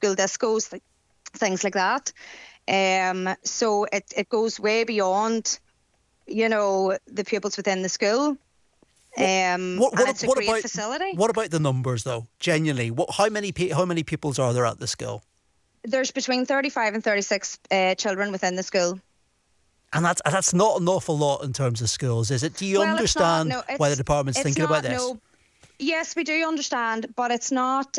school discos, things like that. So it goes way beyond, the pupils within the school. And it's a great facility. What about the numbers, though? Genuinely, how many pupils are there at the school? There's between 35 and 36 children within the school. And that's not an awful lot in terms of schools, is it? Do you understand why the department's thinking about this? No. Yes, we do understand, but it's not.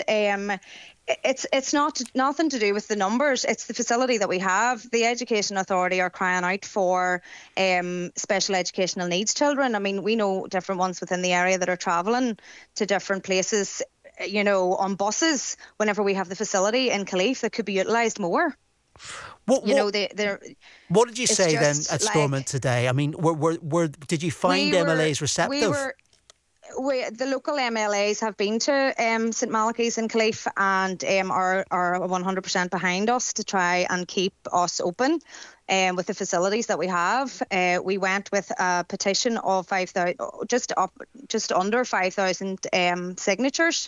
It's not nothing to do with the numbers. It's the facility that we have. The Education Authority are crying out for special educational needs children. I mean, we know different ones within the area that are travelling to different places, on buses. Whenever we have the facility in Killeigh that could be utilised more. What did you say then at Stormont today? I mean, did you find MLAs receptive? The local MLAs have been to St Malachy's in Killeigh and are 100% behind us to try and keep us open with the facilities that we have. We went with a petition of 5,000, just under 5,000 signatures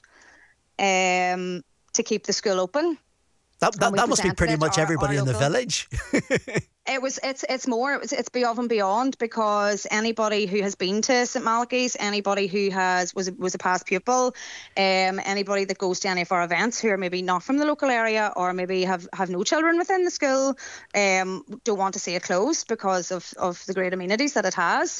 to keep the school open. That must be pretty much everybody in the village. It's more. It's above and beyond, because anybody who has been to St Malachy's, anybody who was a past pupil, anybody that goes to any of our events who are maybe not from the local area or maybe have no children within the school, don't want to see it closed because of the great amenities that it has.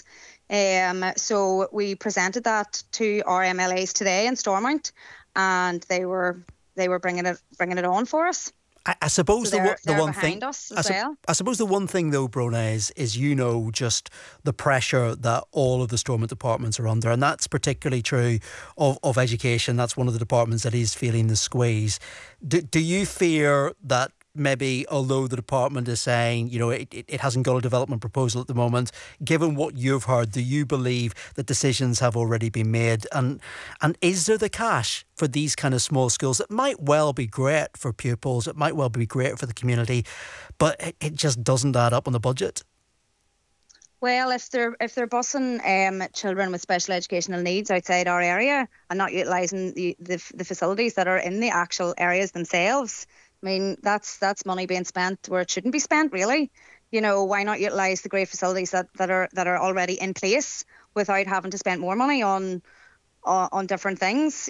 So we presented that to our MLAs today in Stormont, and they were bringing it on for us. I suppose so the one thing. I suppose the one thing though, Bronagh, is just the pressure that all of the Stormont departments are under, and that's particularly true of education. That's one of the departments that is feeling the squeeze. Do you fear that maybe, although the department is saying, it hasn't got a development proposal at the moment, given what you've heard, do you believe that decisions have already been made? And is there the cash for these kind of small schools? It might well be great for pupils, it might well be great for the community, but it just doesn't add up on the budget. Well, if they're busing children with special educational needs outside our area and not utilising the facilities that are in the actual areas themselves, I mean, that's money being spent where it shouldn't be spent, really. Why not utilise the great facilities that are already in place without having to spend more money on different things?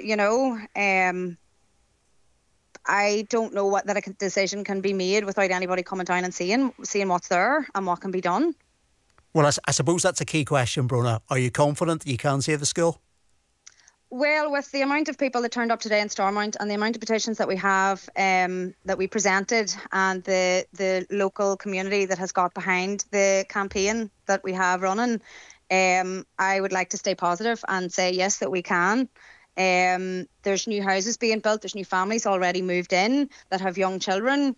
I don't know that a decision can be made without anybody coming down and seeing what's there and what can be done. Well, I suppose that's a key question, Bronagh. Are you confident that you can save the school? Well, with the amount of people that turned up today in Stormont and the amount of petitions that we have that we presented, and the local community that has got behind the campaign that we have running, I would like to stay positive and say yes, that we can. There's new houses being built. There's new families already moved in that have young children.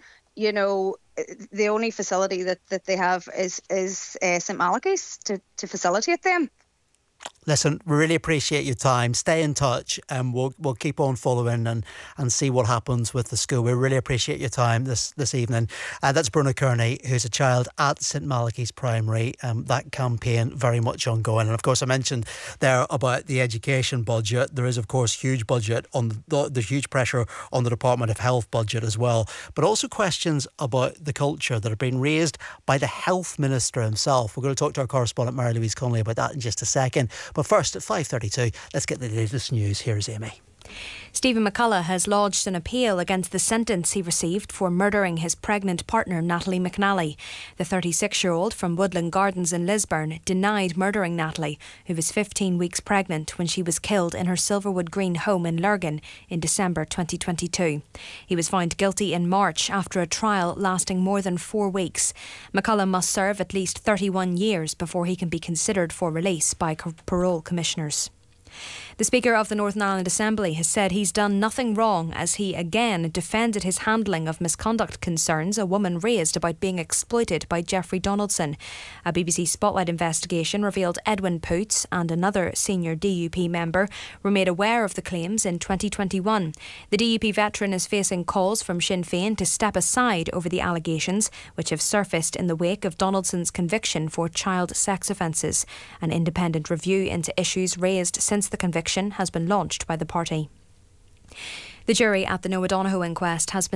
The only facility that they have is St Malachy's to facilitate them. Listen, we really appreciate your time. Stay in touch and we'll keep on following and see what happens with the school. We really appreciate your time this evening. That's Bronagh Kearney, who's a child at St Malachy's Primary. That campaign very much ongoing. And of course, I mentioned there about the education budget. There is, of course, huge budget on the huge pressure on the Department of Health budget as well. But also questions about the culture that are being raised by the Health Minister himself. We're going to talk to our correspondent Mary Louise Connolly about that in just a second. But first, at 5:32, let's get the latest news. Here's Amy. Stephen McCullough has lodged an appeal against the sentence he received for murdering his pregnant partner Natalie McNally. The 36-year-old from Woodland Gardens in Lisburn denied murdering Natalie, who was 15 weeks pregnant when she was killed in her Silverwood Green home in Lurgan in December 2022. He was found guilty in March after a trial lasting more than 4 weeks. McCullough must serve at least 31 years before he can be considered for release by parole commissioners. The Speaker of the Northern Ireland Assembly has said he's done nothing wrong as he again defended his handling of misconduct concerns a woman raised about being exploited by Jeffrey Donaldson. A BBC Spotlight investigation revealed Edwin Poots and another senior DUP member were made aware of the claims in 2021. The DUP veteran is facing calls from Sinn Féin to step aside over the allegations, which have surfaced in the wake of Donaldson's conviction for child sex offences. An independent review into issues raised since the conviction has been launched by the party. The jury at the Noah Donohoe inquest has been